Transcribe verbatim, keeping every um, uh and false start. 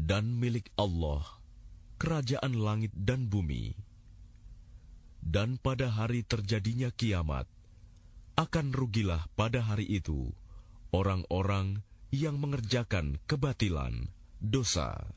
dan milik Allah kerajaan langit dan bumi. Dan pada hari terjadinya kiamat, akan rugilah pada hari itu orang-orang yang mengerjakan kebatilan, dosa.